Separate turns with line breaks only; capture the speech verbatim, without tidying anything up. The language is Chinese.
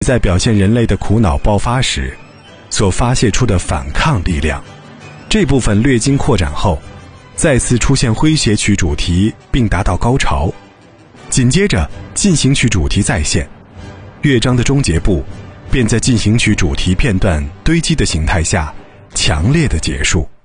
在表现人类的苦恼爆发时所发泄出的反抗力量。这部分略经扩展后，再次出现诙谐曲主题并达到高潮，紧接着进行曲主题再现，乐章的终结部便在进行曲主题片段堆积的形态下强烈的结束。